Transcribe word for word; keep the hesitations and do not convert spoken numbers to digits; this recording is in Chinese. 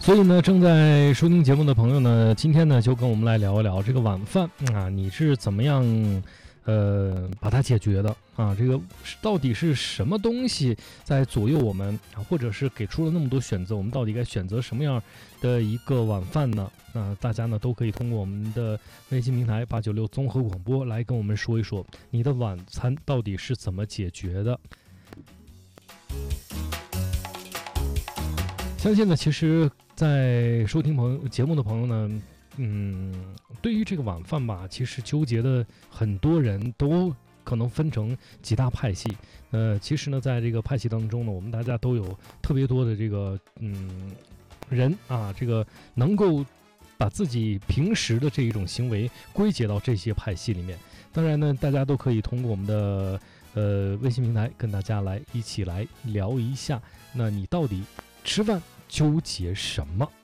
所以呢，正在收听节目的朋友呢，今天呢就跟我们来聊一聊这个晚饭啊，你是怎么样呃把它解决的啊？这个到底是什么东西在左右我们啊，或者是给出了那么多选择，我们到底该选择什么样的一个晚饭呢？那大家呢都可以通过我们的微信平台八九六综合广播来跟我们说一说，你的晚餐到底是怎么解决的。相信呢，其实在收听朋友节目的朋友呢，嗯，对于这个晚饭吧，其实纠结的很多人都可能分成几大派系。呃，其实呢，在这个派系当中呢，我们大家都有特别多的这个嗯人啊，这个能够把自己平时的这一种行为归结到这些派系里面。当然呢，大家都可以通过我们的呃微信平台跟大家来一起来聊一下，那你到底吃饭纠结什么？